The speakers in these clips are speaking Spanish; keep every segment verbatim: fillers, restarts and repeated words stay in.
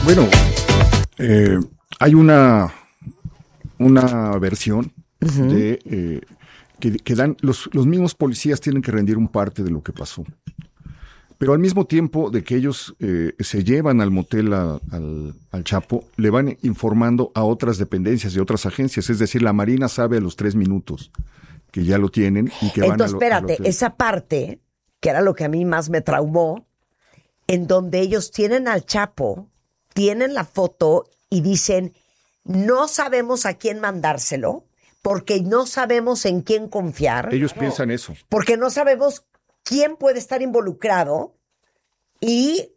Bueno, eh, hay una, una versión uh-huh. de eh, que, que dan los, los mismos policías tienen que rendir un parte de lo que pasó. Pero al mismo tiempo de que ellos eh, se llevan al motel a, al, al Chapo, le van informando a otras dependencias y otras agencias. Es decir, la Marina sabe a los tres minutos que ya lo tienen y que Entonces, van a lo, espérate, al hotel. Esa parte, que era lo que a mí más me traumó, en donde ellos tienen al Chapo, tienen la foto y dicen, no sabemos a quién mandárselo, porque no sabemos en quién confiar. Ellos no. piensan eso. Porque no sabemos quién puede estar involucrado y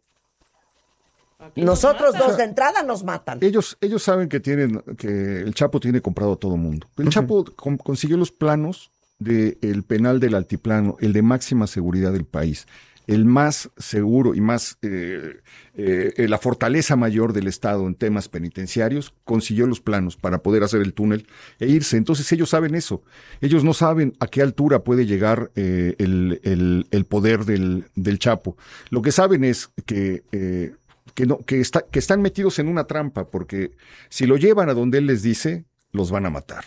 nosotros dos de entrada nos matan. Ellos, ellos saben que tienen, que el Chapo tiene comprado a todo mundo. El uh-huh. Chapo con, consiguió los planos del penal del Altiplano, el de máxima seguridad del país, el más seguro y más eh, eh, la fortaleza mayor del Estado en temas penitenciarios, consiguió los planos para poder hacer el túnel e irse. Entonces ellos saben eso. Ellos no saben a qué altura puede llegar eh, el, el, el poder del, del Chapo. Lo que saben es que eh, que no que está que están metidos en una trampa, porque si lo llevan a donde él les dice, los van a matar.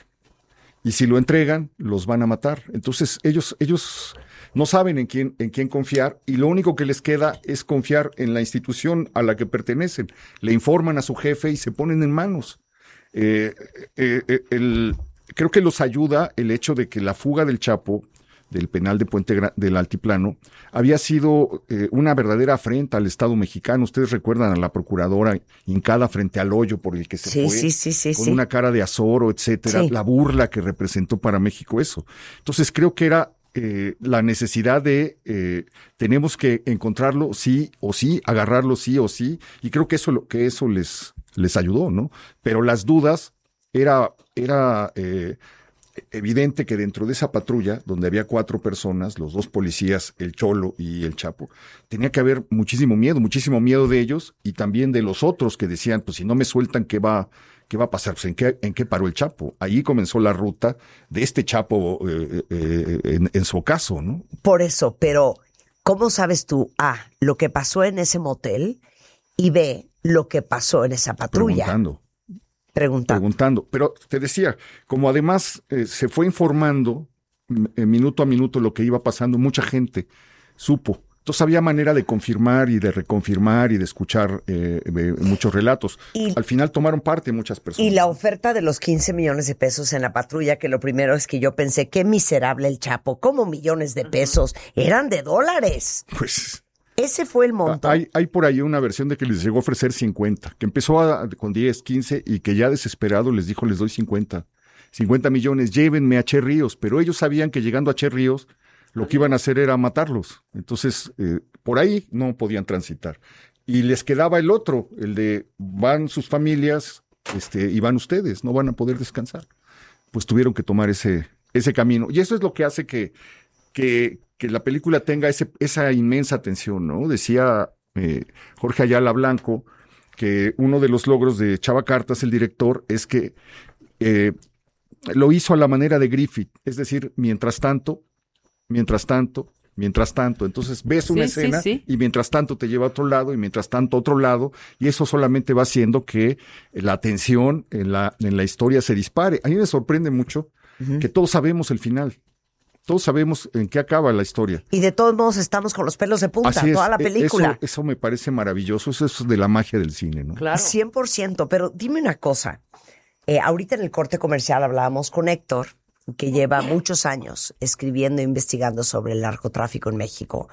Y si lo entregan, los van a matar. Entonces ellos ellos no saben en quién en quién confiar y lo único que les queda es confiar en la institución a la que pertenecen. Le informan a su jefe y se ponen en manos. Eh, eh, el, creo que los ayuda el hecho de que la fuga del Chapo del penal de Puente Gra- del Altiplano había sido eh, una verdadera afrenta al Estado mexicano. Ustedes recuerdan a la procuradora hincada frente al hoyo por el que se sí, fue, sí, sí, sí, con sí. una cara de azoro, etcétera, Sí. la burla que representó para México eso. Entonces creo que era eh, la necesidad de eh, tenemos que encontrarlo sí o sí, agarrarlo sí o sí, y creo que eso lo que eso les les ayudó, ¿no? Pero las dudas era era eh, evidente que dentro de esa patrulla, donde había cuatro personas, los dos policías, el Cholo y el Chapo, tenía que haber muchísimo miedo, muchísimo miedo de ellos y también de los otros que decían, pues si no me sueltan, ¿qué va, qué va a pasar? Pues ¿en qué, en qué paró el Chapo? Ahí comenzó la ruta de este Chapo eh, eh, en, en su ocaso, ¿no? Por eso, pero ¿cómo sabes tú, A, lo que pasó en ese motel y B, lo que pasó en esa patrulla? Preguntando. Preguntando. Preguntando. Pero te decía, como además eh, se fue informando eh, minuto a minuto lo que iba pasando, mucha gente supo. Entonces había manera de confirmar y de reconfirmar y de escuchar eh, eh, muchos relatos. Y, Al final tomaron parte muchas personas. Y la oferta de los quince millones de pesos en la patrulla, que lo primero es que yo pensé, qué miserable el Chapo, ¿cómo millones de pesos? Eran de dólares. Pues... Ese fue el monto. Hay, hay por ahí una versión de que les llegó a ofrecer cincuenta, que empezó a, con diez, quince y que ya desesperado les dijo, les doy cincuenta. cincuenta millones, llévenme a Che Ríos. Pero ellos sabían que llegando a Che Ríos lo que iban a hacer era matarlos. Entonces, eh, por ahí no podían transitar. Y les quedaba el otro, el de van sus familias este, y van ustedes, no van a poder descansar. Pues tuvieron que tomar ese, ese camino. Y eso es lo que hace que... que que la película tenga ese, esa inmensa tensión, ¿no? Decía eh, Jorge Ayala Blanco que uno de los logros de Chava Cartas, el director, es que eh, lo hizo a la manera de Griffith, es decir, mientras tanto, mientras tanto, mientras tanto. Entonces ves una sí, escena sí, sí. y mientras tanto te lleva a otro lado y mientras tanto a otro lado, y eso solamente va haciendo que la tensión en la, en la historia se dispare. A mí me sorprende mucho uh-huh. que todos sabemos el final. Todos sabemos en qué acaba la historia. Y de todos modos estamos con los pelos de punta, Así es, toda la película. Eso, eso me parece maravilloso, eso es de la magia del cine, ¿no? Claro. cien por ciento, pero dime una cosa. Eh, ahorita en el corte comercial hablábamos con Héctor, que lleva muchos años escribiendo e investigando sobre el narcotráfico en México,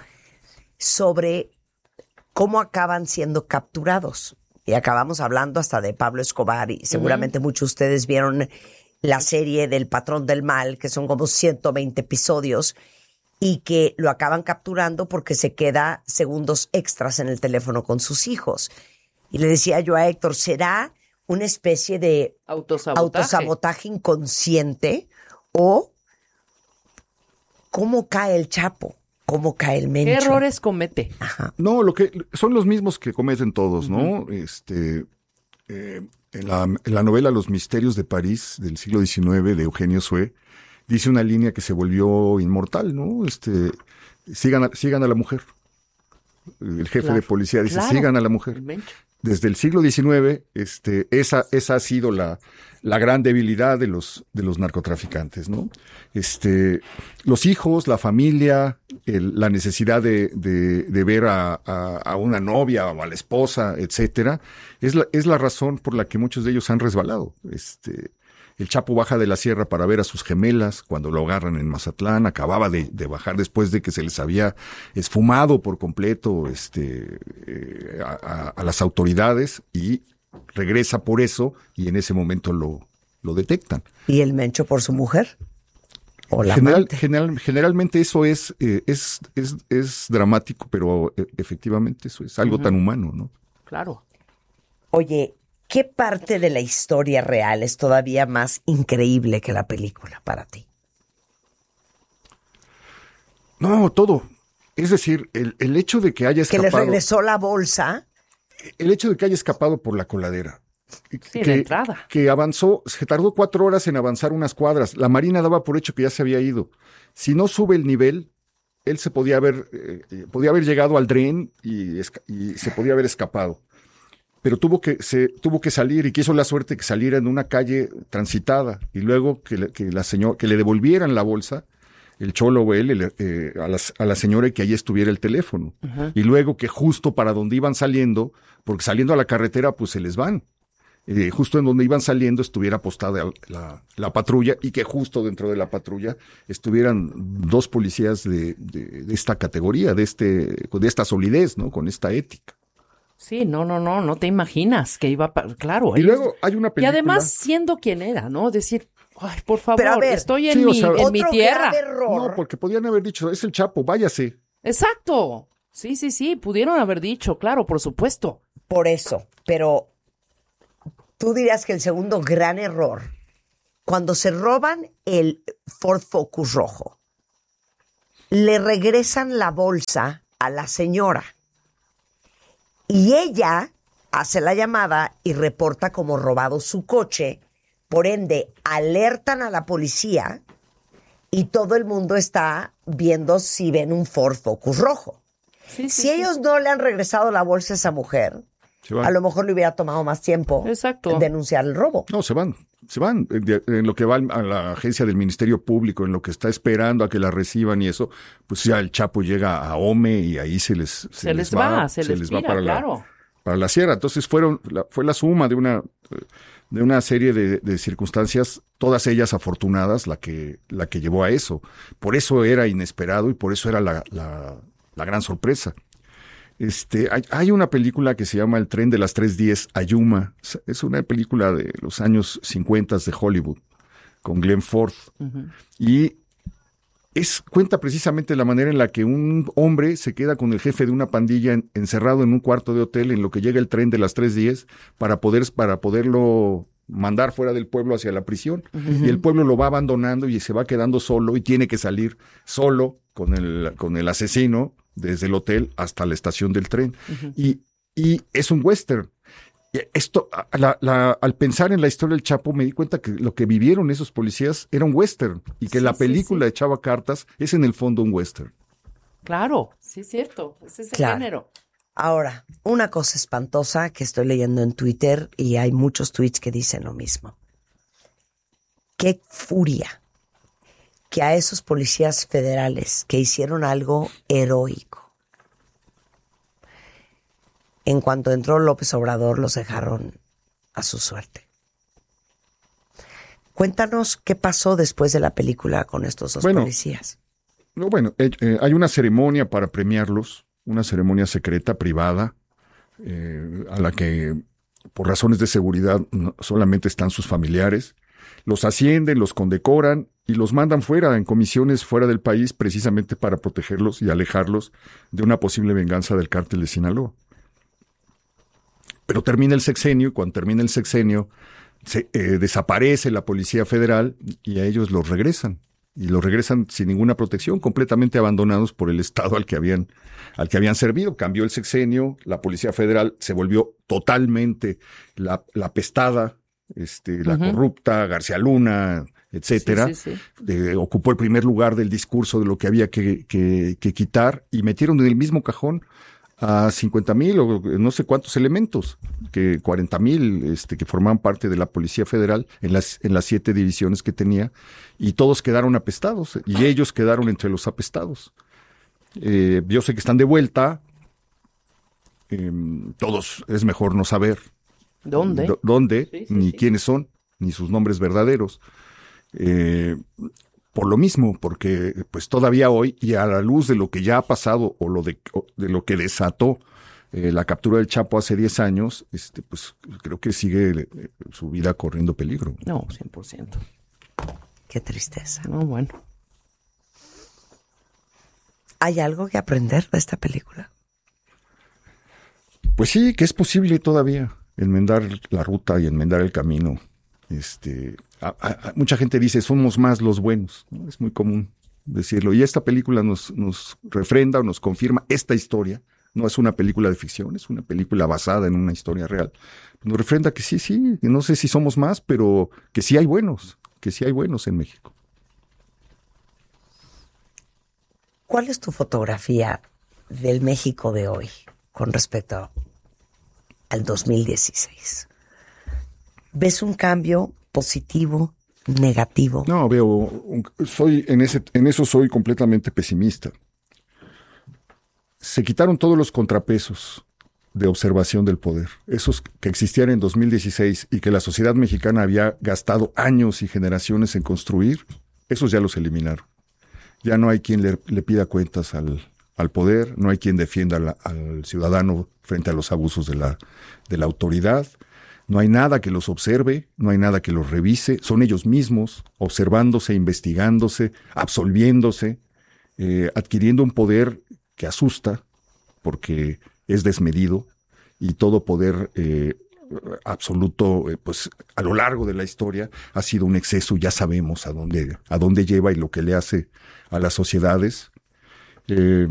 sobre cómo acaban siendo capturados. Y acabamos hablando hasta de Pablo Escobar, y seguramente uh-huh. muchos de ustedes vieron la serie del Patrón del Mal, que son como ciento veinte episodios, y que lo acaban capturando porque se queda segundos extras en el teléfono con sus hijos. Y le decía yo a Héctor, ¿será una especie de autosabotaje, autosabotaje inconsciente? ¿O cómo cae el Chapo? ¿Cómo cae el Mencho? ¿Qué errores comete? Ajá. No, lo que son los mismos que cometen todos, ¿no? Uh-huh. Este... Eh, En la, en la novela Los Misterios de París del siglo diecinueve de Eugenio Sue, dice una línea que se volvió inmortal, ¿no? Este, sigan a, sigan a la mujer. El jefe claro, de policía dice, claro. sigan a la mujer. desde el siglo diecinueve, este, esa, esa ha sido la, la gran debilidad de los, de los narcotraficantes, ¿no? Este, los hijos, la familia, el, la necesidad de, de, de ver a, a, a una novia o a la esposa, etcétera, es la, es la razón por la que muchos de ellos han resbalado. Este, el Chapo baja de la sierra para ver a sus gemelas cuando lo agarran en Mazatlán, acababa de, de bajar después de que se les había esfumado por completo este, eh, a, a las autoridades, y regresa por eso, y en ese momento lo, lo detectan. ¿Y el Mencho por su mujer? ¿O la General, general, generalmente eso es, eh, es, es, es dramático, pero eh, efectivamente eso es algo uh-huh. tan humano, ¿no? Claro. Oye, ¿qué parte de la historia real es todavía más increíble que la película para ti? No, todo. Es decir, el, el hecho de que haya escapado... Que les regresó la bolsa. El hecho de que haya escapado por la coladera. Sí, que, de entrada. Que avanzó, se tardó cuatro horas en avanzar unas cuadras. La Marina daba por hecho que ya se había ido. Si no sube el nivel, él se podía haber, eh, podía haber llegado al dren y, y se podía haber escapado. Pero tuvo que, se, tuvo que salir, y quiso la suerte que saliera en una calle transitada, y luego que, le, que la señora, que le devolvieran la bolsa, el cholo o él, el, eh, a, las, a la señora, y que allí estuviera el teléfono. Uh-huh. Y luego que justo para donde iban saliendo, porque saliendo a la carretera pues se les van, eh, justo en donde iban saliendo estuviera apostada la, la patrulla, y que justo dentro de la patrulla estuvieran dos policías de, de, de esta categoría, de, este, de esta solidez, ¿no? Con esta ética. Sí, no, no, no, no te imaginas que iba a... Claro. Y luego hay una película... Y además siendo quien era, ¿no? Decir, ay, por favor, Pero a ver, estoy en, sí, mi, o sea, en mi tierra. No, porque podían haber dicho, es el Chapo, váyase. Exacto. Sí, sí, sí, pudieron haber dicho, claro, por supuesto. Por eso, pero tú dirías que el segundo gran error, cuando se roban el Ford Focus rojo, le regresan la bolsa a la señora. Y ella hace la llamada y reporta como robado su coche. Por ende, alertan a la policía y todo el mundo está viendo si ven un Ford Focus rojo. Sí, sí, si sí. ellos no le han regresado la bolsa a esa mujer, a lo mejor le hubiera tomado más tiempo Exacto. denunciar el robo. No, se van. Se van en, en lo que va a la agencia del Ministerio Público, en lo que está esperando a que la reciban y eso, pues ya el Chapo llega a Ome y ahí se les se, se les, les va, va se, se les, les va para claro. la para la sierra. Entonces fueron la, fue la suma de una de una serie de, de circunstancias, todas ellas afortunadas, la que la que llevó a eso. Por eso era inesperado y por eso era la la, la gran sorpresa. Este, hay, hay una película que se llama El tren de las tres diez a Yuma. Es una película de los años cincuenta de Hollywood, con Glenn Ford. Uh-huh. Y es, cuenta precisamente la manera en la que un hombre se queda con el jefe de una pandilla en, encerrado en un cuarto de hotel en lo que llega el tren de las tres diez para poder, para poderlo mandar fuera del pueblo hacia la prisión. Uh-huh. Y el pueblo lo va abandonando y se va quedando solo y tiene que salir solo con el, con el asesino desde el hotel hasta la estación del tren. Uh-huh. Y, y es un western. Esto, la, la, al pensar en la historia del Chapo, me di cuenta que lo que vivieron esos policías era un western, y que sí, la película sí, sí. echaba cartas, es en el fondo un western. Claro, sí es cierto, ese es el claro. género. Ahora, una cosa espantosa que estoy leyendo en Twitter, y hay muchos tweets que dicen lo mismo. Qué furia que a esos policías federales que hicieron algo heroico, en cuanto entró López Obrador, los dejaron a su suerte. Cuéntanos qué pasó después de la película con estos dos bueno, policías. No, bueno, eh, eh, hay una ceremonia para premiarlos, una ceremonia secreta, privada, eh, a la que por razones de seguridad no, solamente están sus familiares. Los ascienden, los condecoran y los mandan fuera, en comisiones fuera del país, precisamente para protegerlos y alejarlos de una posible venganza del cártel de Sinaloa. Pero termina el sexenio, y cuando termina el sexenio, se, eh, desaparece la Policía Federal y a ellos los regresan. Y los regresan sin ninguna protección, completamente abandonados por el Estado al que habían, al que habían servido. Cambió el sexenio, la Policía Federal se volvió totalmente la, la pestada, este, la uh-huh. corrupta, García Luna, etcétera. Sí, sí, sí. Eh, ocupó el primer lugar del discurso de lo que había que, que, que quitar, y metieron en el mismo cajón a cincuenta mil o no sé cuántos elementos, que cuarenta mil este, que formaban parte de la Policía Federal en las, en las siete divisiones que tenía, y todos quedaron apestados, y ellos quedaron entre los apestados. Eh, yo sé que están de vuelta, eh, todos es mejor no saber ¿Dónde? d- dónde, Sí, sí, ni sí. quiénes son, ni sus nombres verdaderos. Eh, por lo mismo, porque pues todavía hoy, y a la luz de lo que ya ha pasado o lo de, o de lo que desató eh, la captura del Chapo hace diez años, este, pues creo que sigue eh, su vida corriendo peligro. No, cien por ciento. Qué tristeza. No, bueno. ¿Hay algo que aprender de esta película? Pues sí, que es posible todavía enmendar la ruta y enmendar el camino. Este, a, a, a, mucha gente dice, somos más los buenos, ¿no? Es muy común decirlo. Y esta película nos, nos refrenda o nos confirma esta historia. No es una película de ficción, es una película basada en una historia real. Nos refrenda que sí, sí, que no sé si somos más, pero que sí hay buenos, que sí hay buenos en México. ¿Cuál es tu fotografía del México de hoy con respecto al dos mil dieciséis? ¿Ves un cambio positivo, negativo? No, veo, un- soy en ese, en eso soy completamente pesimista. Se quitaron todos los contrapesos de observación del poder, esos que existían en dos mil dieciséis y que la sociedad mexicana había gastado años y generaciones en construir, esos ya los eliminaron. Ya no hay quien le, le pida cuentas al, al poder, no hay quien defienda la, al ciudadano frente a los abusos de la, de la autoridad. No hay nada que los observe, no hay nada que los revise, son ellos mismos observándose, investigándose, absolviéndose, eh, adquiriendo un poder que asusta porque es desmedido, y todo poder eh, absoluto, eh, pues a lo largo de la historia ha sido un exceso. Ya sabemos a dónde, a dónde lleva y lo que le hace a las sociedades. Eh,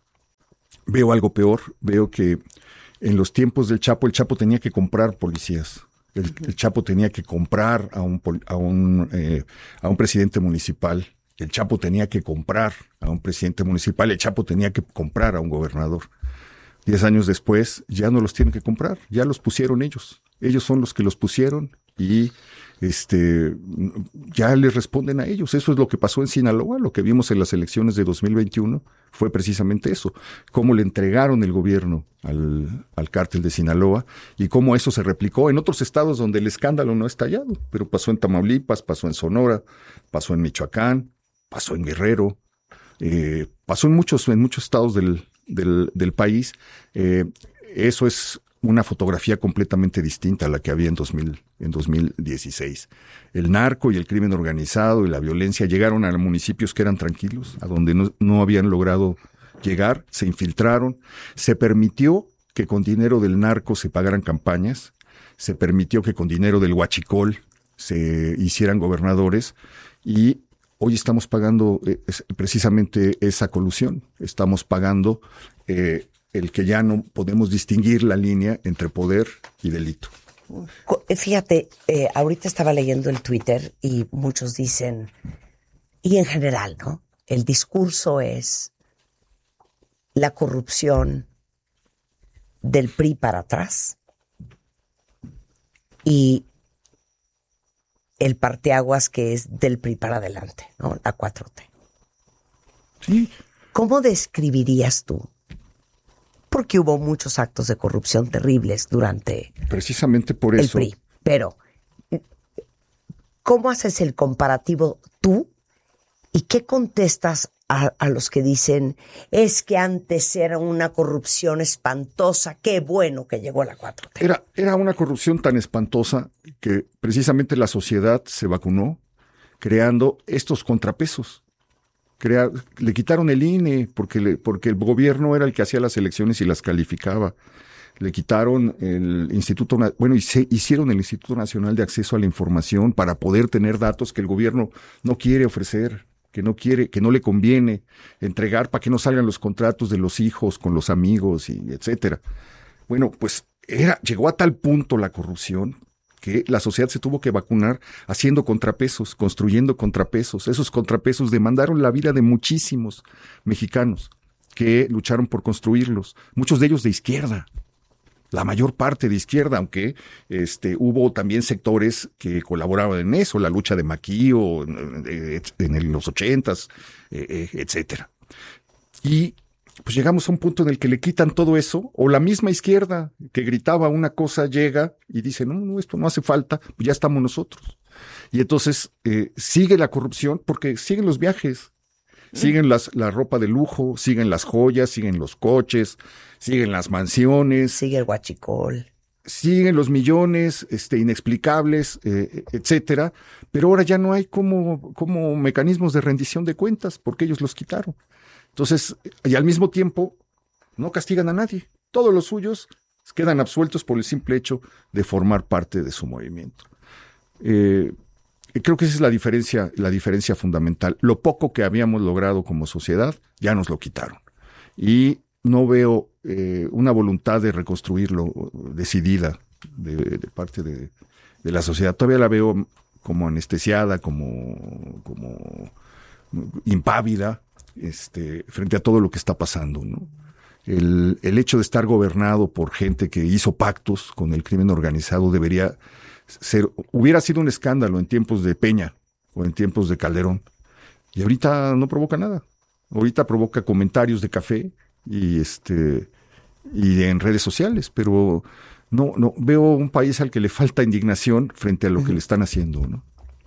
veo algo peor, veo que en los tiempos del Chapo, el Chapo tenía que comprar policías. El, el Chapo tenía que comprar a un, a, un, eh, a un presidente municipal. El Chapo tenía que comprar a un presidente municipal. El Chapo tenía que comprar a un gobernador. Diez años después ya no los tienen que comprar, ya los pusieron ellos. Ellos son los que los pusieron y este ya les responden a ellos. Eso es lo que pasó en Sinaloa. Lo que vimos en las elecciones de dos mil veintiuno fue precisamente eso. Cómo le entregaron el gobierno al, al cártel de Sinaloa y cómo eso se replicó en otros estados donde el escándalo no ha estallado. Pero pasó en Tamaulipas, pasó en Sonora, pasó en Michoacán, pasó en Guerrero, eh, pasó en muchos, en muchos estados del, del, del país. Eh, eso es una fotografía completamente distinta a la que había en, dos mil, en dos mil dieciséis. El narco y el crimen organizado y la violencia llegaron a municipios que eran tranquilos, a donde no, no habían logrado llegar, se infiltraron, se permitió que con dinero del narco se pagaran campañas, se permitió que con dinero del huachicol se hicieran gobernadores, y hoy estamos pagando eh, es, precisamente esa colusión. Estamos pagando eh, el que ya no podemos distinguir la línea entre poder y delito. Fíjate, eh, ahorita estaba leyendo el Twitter y muchos dicen, y en general, ¿no? El discurso es la corrupción del P R I para atrás y el parteaguas que es del P R I para adelante, ¿no? La cuatro T. Sí. ¿Cómo describirías tú? Porque hubo muchos actos de corrupción terribles durante precisamente por el eso. P R I. Pero, ¿cómo haces el comparativo tú? ¿Y qué contestas a, a los que dicen, es que antes era una corrupción espantosa, qué bueno que llegó la cuatro T? Era, era una corrupción tan espantosa que precisamente la sociedad se vacunó creando estos contrapesos. Crea, le quitaron el I N E porque, le, porque el gobierno era el que hacía las elecciones y las calificaba. Le quitaron el Instituto, bueno, y se hicieron el Instituto Nacional de Acceso a la Información para poder tener datos que el gobierno no quiere ofrecer, que no quiere, que no le conviene entregar para que no salgan los contratos de los hijos con los amigos y etcétera. Bueno, pues era, llegó a tal punto la corrupción que la sociedad se tuvo que vacunar haciendo contrapesos, construyendo contrapesos. Esos contrapesos demandaron la vida de muchísimos mexicanos. que lucharon por construirlos, muchos de ellos de izquierda. La mayor parte de izquierda, aunque este, hubo también sectores que colaboraban en eso, la lucha de Maquío en, en los ochentas, eh, etcétera. Y pues llegamos a un punto en el que le quitan todo eso, o la misma izquierda que gritaba una cosa llega y dice, no, no, esto no hace falta, pues ya estamos nosotros. Y entonces eh, sigue la corrupción porque siguen los viajes. Siguen las, la ropa de lujo, siguen las joyas, siguen los coches, siguen las mansiones. Sigue el huachicol. Siguen los millones este, inexplicables, eh, etcétera. Pero ahora ya no hay como, como mecanismos de rendición de cuentas porque ellos los quitaron. Entonces, y al mismo tiempo, no castigan a nadie. Todos los suyos quedan absueltos por el simple hecho de formar parte de su movimiento. Eh, Creo que esa es la diferencia, la diferencia fundamental. Lo poco que habíamos logrado como sociedad, ya nos lo quitaron. Y no veo eh, una voluntad de reconstruirlo decidida de, de parte de, de la sociedad. Todavía la veo como anestesiada, como, como impávida, este, frente a todo lo que está pasando, ¿no? El, el hecho de estar gobernado por gente que hizo pactos con el crimen organizado debería ser, hubiera sido un escándalo en tiempos de Peña o en tiempos de Calderón. Y ahorita no provoca nada. Ahorita provoca comentarios de café y este y en redes sociales, pero no, no veo un país al que le falta indignación frente a lo uh-huh. que le están haciendo, ¿no?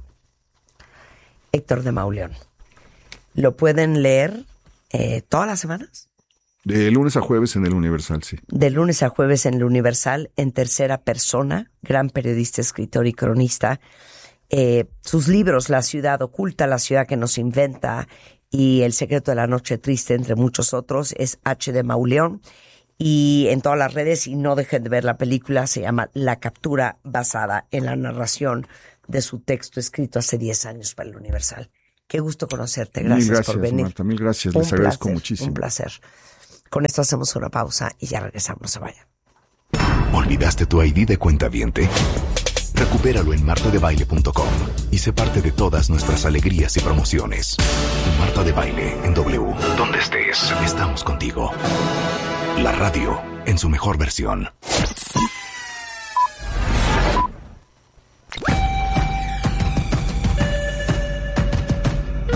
Héctor de Mauleón. ¿Lo pueden leer eh, todas las semanas? De lunes a jueves en el Universal, sí. De lunes a jueves en el Universal, en tercera persona, gran periodista, escritor y cronista. Eh, sus libros, La ciudad oculta, La ciudad que nos inventa y El secreto de la noche triste, entre muchos otros, es H. de Mauleón. Y en todas las redes, y no dejen de ver la película, se llama La captura, basada en la narración de su texto escrito hace diez años para el Universal. Qué gusto conocerte. Gracias, mil gracias por venir. Marta, mil gracias. Les un agradezco placer, muchísimo. Un placer. Con esto hacemos una pausa y ya regresamos. No se vayan. ¿Olvidaste tu I D de cuentaviente? Recupéralo en marta de baile punto com y sé parte de todas nuestras alegrías y promociones. Marta de Baile en W. Donde estés, estamos contigo. La radio en su mejor versión.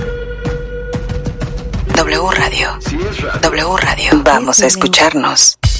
W Radio. W Radio. Vamos a escucharnos.